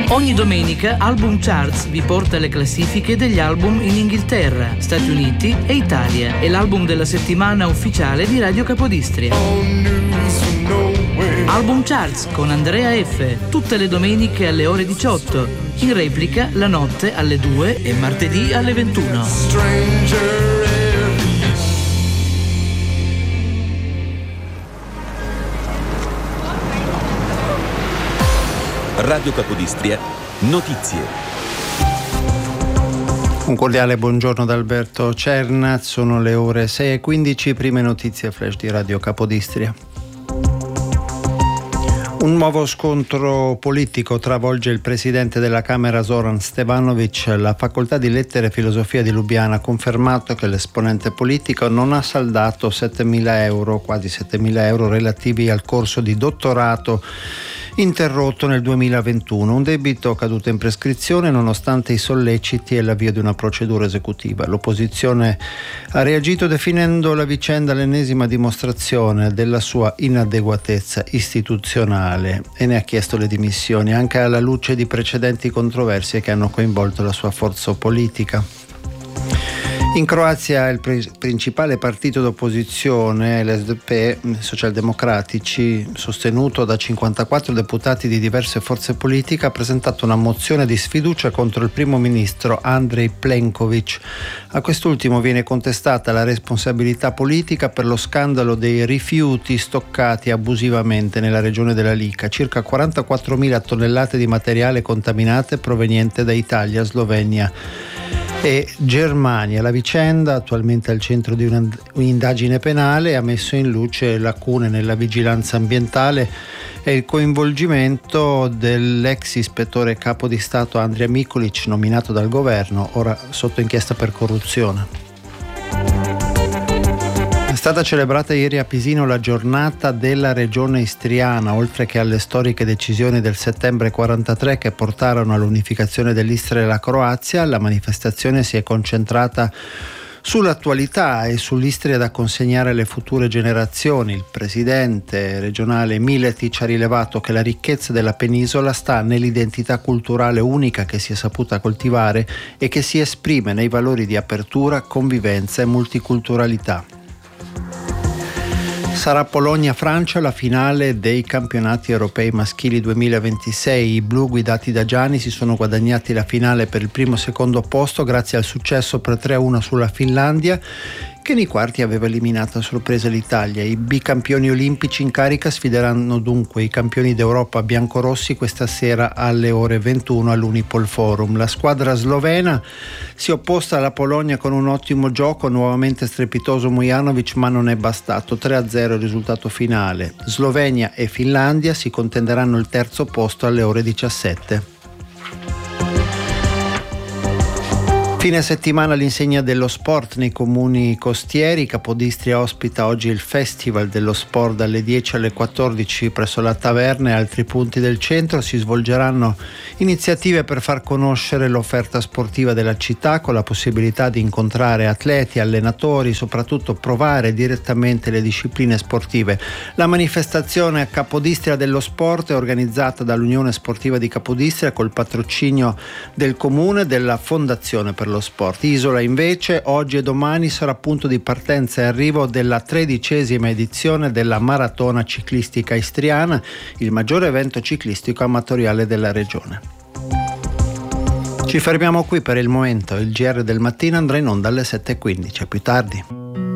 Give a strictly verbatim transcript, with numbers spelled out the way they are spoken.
Ogni domenica Album Charts vi porta le classifiche degli album in Inghilterra, Stati Uniti e Italia. È l'album della settimana ufficiale di Radio Capodistria. Album Charts con Andrea F. Tutte le domeniche alle ore diciotto. In replica la notte alle due e martedì alle ventuno. Radio Capodistria, notizie. Un cordiale buongiorno da Alberto Cernaz, sono le ore sei e quindici, prime notizie flash di Radio Capodistria. Un nuovo scontro politico travolge il presidente della Camera Zoran Stevanovic. La facoltà di lettere e filosofia di Lubiana ha confermato che l'esponente politico non ha saldato settemila euro, quasi settemila euro relativi al corso di dottorato interrotto nel duemilaventuno, un debito caduto in prescrizione nonostante i solleciti e l'avvio di una procedura esecutiva. L'opposizione ha reagito definendo la vicenda l'ennesima dimostrazione della sua inadeguatezza istituzionale e ne ha chiesto le dimissioni, anche alla luce di precedenti controversie che hanno coinvolto la sua forza politica. In Croazia il pre- principale partito d'opposizione, l'S D P, socialdemocratici, sostenuto da cinquantaquattro deputati di diverse forze politiche, ha presentato una mozione di sfiducia contro il primo ministro Andrej Plenković. A quest'ultimo viene contestata la responsabilità politica per lo scandalo dei rifiuti stoccati abusivamente nella regione della Lika, circa quarantaquattromila tonnellate di materiale contaminate proveniente da Italia, Slovenia e Germania. La vicenda, attualmente al centro di un'indagine penale, ha messo in luce lacune nella vigilanza ambientale e il coinvolgimento dell'ex ispettore capo di Stato Andrija Mikulić, nominato dal governo, ora sotto inchiesta per corruzione. È stata celebrata ieri a Pisino la giornata della regione istriana. Oltre che alle storiche decisioni del settembre quarantatré che portarono all'unificazione dell'Istria e della Croazia, la manifestazione si è concentrata sull'attualità e sull'Istria da consegnare alle future generazioni. Il presidente regionale Miletic ha rilevato che la ricchezza della penisola sta nell'identità culturale unica che si è saputa coltivare e che si esprime nei valori di apertura, convivenza e multiculturalità. Sarà Polonia-Francia la finale dei campionati europei maschili duemilaventisei. I blu guidati da Gianni si sono guadagnati la finale per il primo e secondo posto grazie al successo per tre a uno sulla Finlandia, che nei quarti aveva eliminato a sorpresa l'Italia. I bicampioni olimpici in carica sfideranno dunque i campioni d'Europa biancorossi questa sera alle ore ventuno all'Unipol Forum. La squadra slovena si è opposta alla Polonia con un ottimo gioco, nuovamente strepitoso Mujanovic, ma non è bastato. tre a zero il risultato finale. Slovenia e Finlandia si contenderanno il terzo posto alle ore diciassette. Fine settimana all'insegna dello sport nei comuni costieri. Capodistria ospita oggi il Festival dello Sport dalle dieci alle quattordici presso la taverna e altri punti del centro. Si svolgeranno iniziative per far conoscere l'offerta sportiva della città, con la possibilità di incontrare atleti, allenatori, soprattutto provare direttamente le discipline sportive. La manifestazione a Capodistria dello Sport è organizzata dall'Unione Sportiva di Capodistria col patrocinio del Comune e della Fondazione per lo Sport. Isola invece oggi e domani sarà punto di partenza e arrivo della tredicesima edizione della Maratona Ciclistica Istriana, il maggiore evento ciclistico amatoriale della regione. Ci fermiamo qui per il momento. Il G R del mattino andrà in onda alle sette e quindici. A più tardi.